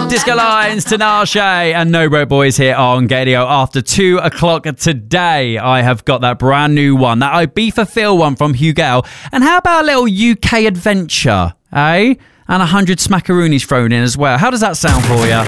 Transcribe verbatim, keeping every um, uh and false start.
Disco Lines, Tinashe and No Broke Boys here on Gadio after two o'clock today. I have got that brand new one, that Ibiza Phil one from Hugo. And how about a little U K adventure, eh? And a hundred smackaroonies thrown in as well. How does that sound for you?